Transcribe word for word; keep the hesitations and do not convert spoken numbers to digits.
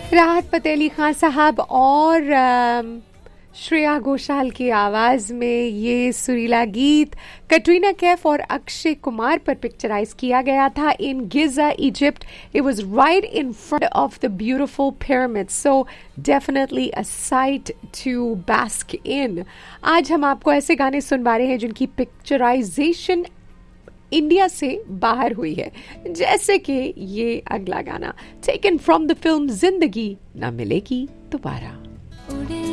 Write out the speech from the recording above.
राहत फ़तेह अली खान साहब और अम, श्रेया घोषाल की आवाज में ये सुरीला गीत कटरीना कैफ और अक्षय कुमार पर पिक्चराइज किया गया था इन गिजा Egypt. It was right in front of the beautiful pyramid, so definitely a site to bask इन. आज हम आपको ऐसे गाने सुनवा रहे हैं जिनकी पिक्चराइजेशन इंडिया से बाहर हुई है, जैसे कि ये अगला गाना टेकन फ्रॉम द फिल्म जिंदगी न मिलेगी दोबारा.